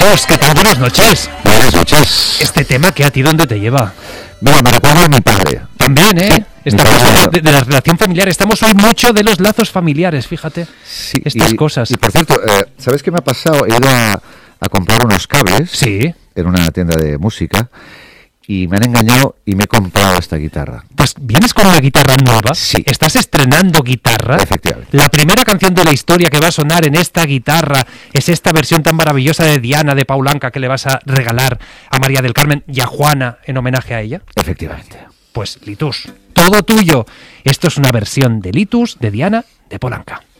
Litus, ¿qué tal? Buenas noches. Buenas noches. Este tema, ¿qué a ti dónde te lleva? Mira, me recuerda a mi padre. También, ¿eh? Sí, Esta mi cosa padre. de la relación familiar. Estamos hoy mucho de los lazos familiares, fíjate. Sí, Estas cosas. Y por cierto, ¿sabes qué me ha pasado? He ido a comprar unos cables Sí. en una tienda de música y me han engañado y me he comprado esta guitarra. Pues vienes con una guitarra nueva. Sí. Estás estrenando guitarra. Efectivamente. La primera canción de la historia que va a sonar en esta guitarra es esta versión tan maravillosa de Diana de Paul Anka que le vas a regalar a María del Carmen y a Juana en homenaje a ella. Efectivamente. Pues Litus, todo tuyo. Esto es una versión de Litus de Diana de Paul Anka.